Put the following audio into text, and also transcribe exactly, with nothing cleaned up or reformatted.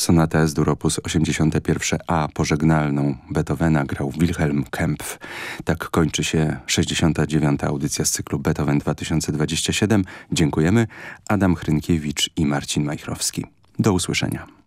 Sonata S-dur op. osiemdziesiąte pierwsze A pożegnalną Beethovena grał Wilhelm Kempff. Tak kończy się sześćdziesiąta dziewiąta audycja z cyklu Beethoven dwa tysiące dwadzieścia siedem. Dziękujemy. Adam Hrynkiewicz i Marcin Majchrowski. Do usłyszenia.